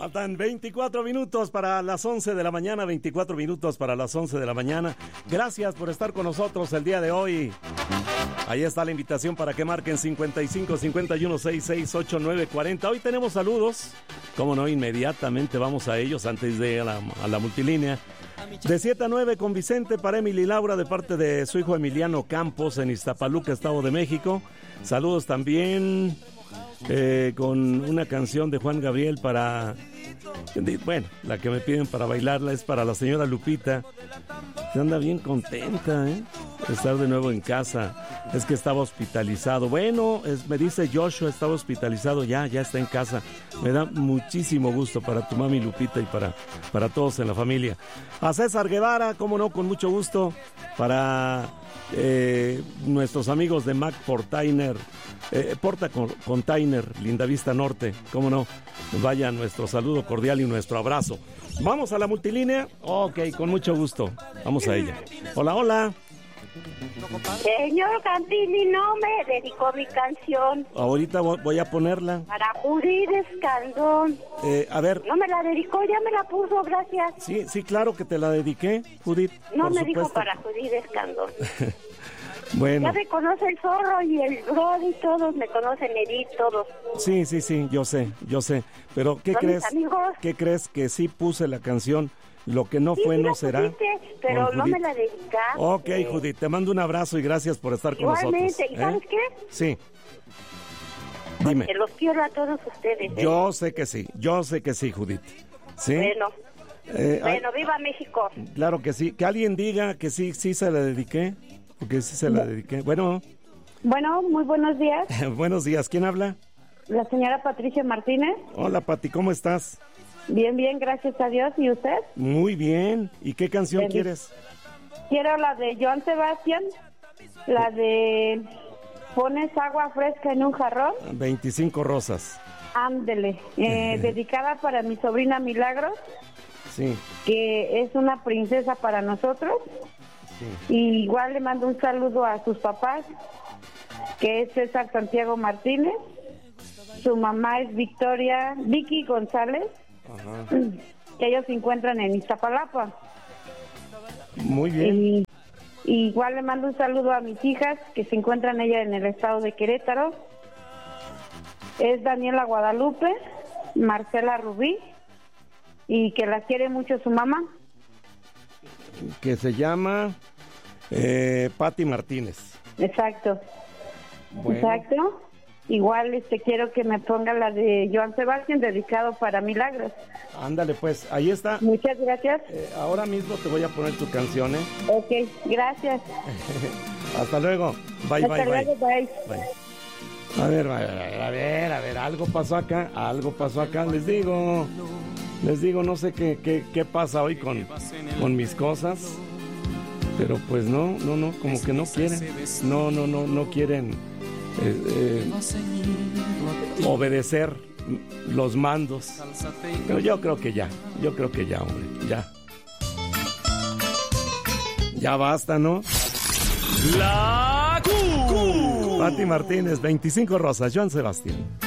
Faltan 24 minutos para las 11 de la mañana, 24 minutos para las 11 de la mañana. Gracias por estar con nosotros el día de hoy. Ahí está la invitación para que marquen 55 51 66 89 40. Hoy tenemos saludos. Cómo no, inmediatamente vamos a ellos antes de ir a la multilínea. De 7 a 9 con Vicente para Emily Laura de parte de su hijo Emiliano Campos en Iztapaluca, Estado de México. Saludos también con una canción de Juan Gabriel para... Bueno, la que me piden para bailarla es para la señora Lupita. Se anda bien contenta, de estar de nuevo en casa. Es que estaba hospitalizado. Bueno, me dice Joshua, estaba hospitalizado, ya está en casa. Me da muchísimo gusto para tu mami Lupita y para todos en la familia. A César Guevara, cómo no, con mucho gusto. Para nuestros amigos de Mac Portainer, Porta Container, Lindavista Norte, cómo no. Vaya nuestro saludo cordial y nuestro abrazo. ¿Vamos a la multilínea? Ok, con mucho gusto. Vamos a ella. Hola, hola. Señor Cantini, no me dedicó mi canción. Ahorita voy a ponerla. Para Judith Escandón. A ver. No me la dedicó, ya me la puso, gracias. Sí, claro que te la dediqué, Judith. No me dijo para Judith Escandón. Bueno. Ya me conoce el Zorro y el Brody, todos me conocen, Edith, todos. Sí, yo sé. Pero ¿qué crees? ¿Qué crees? Que sí puse la canción. Lo que no fue no será. Pero no me la dedicaste. Ok, Judith, te mando un abrazo y gracias por estar con nosotros. Igualmente, ¿y sabes qué? Sí. Dime. Porque los quiero a todos ustedes. Yo sé que sí, Judith. ¿Sí? Bueno, viva México. Claro que sí. Que alguien diga que sí se la dediqué. Porque sí se la dediqué. Bueno, muy buenos días. Buenos días. ¿Quién habla? La señora Patricia Martínez. Hola, Pati, ¿cómo estás? Bien, gracias a Dios. ¿Y usted? Muy bien. ¿Y qué canción quieres? Quiero la de Joan Sebastián, la de Pones agua fresca en un jarrón. 25 rosas. Ándele. Dedicada para mi sobrina Milagros. Sí. Que es una princesa para nosotros. Sí. Y igual le mando un saludo a sus papás, que es César Santiago Martínez. Su mamá es Vicky González. Ajá. Que ellos se encuentran en Iztapalapa. Muy bien. Y igual le mando un saludo a mis hijas que se encuentran ella en el estado de Querétaro. Es Daniela Guadalupe, Marcela Rubí, y que la quiere mucho su mamá. Que se llama Pati Martínez. Exacto. Bueno. Exacto. Igual quiero que me ponga la de Joan Sebastián, dedicado para Milagros. Ándale, pues, ahí está. Muchas gracias. Ahora mismo te voy a poner tu canción, Ok, gracias. Hasta luego. Bye. Hasta luego, bye. A ver, algo pasó acá. Les digo, no sé qué pasa hoy con mis cosas. Pero pues no, como que no quieren. No quieren obedecer los mandos. Pero yo creo que ya, hombre, ya. Ya basta, ¿no? La Q. Pati Martínez, 25 rosas, Joan Sebastián.